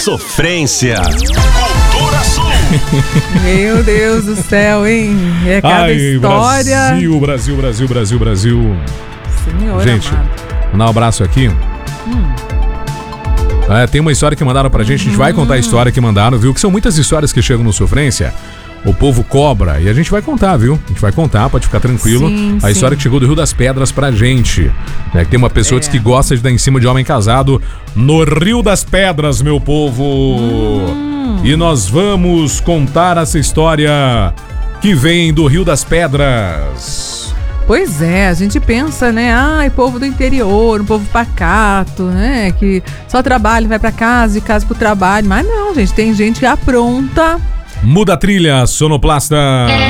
Sofrência. Cultura Sul. Meu Deus do céu, hein? É cada história. Brasil. Senhor gente, amado. mandar um abraço aqui. Tem uma história que mandaram pra gente. A gente vai contar a história que mandaram, viu? Que são muitas histórias que chegam no Sofrência. O povo cobra. E a gente vai contar, viu? A gente vai contar, pode ficar tranquilo. Sim, a história que chegou do Rio das Pedras pra gente. Que tem uma pessoa que diz que gosta de dar em cima de homem casado no Rio das Pedras, meu povo. E nós vamos contar essa história que vem do Rio das Pedras. Pois é, a gente pensa, né? Ai, povo do interior, um povo pacato, né? Que só trabalha e vai pra casa, de casa pro trabalho. Mas não, gente, tem gente que apronta. Muda a trilha, sonoplasta.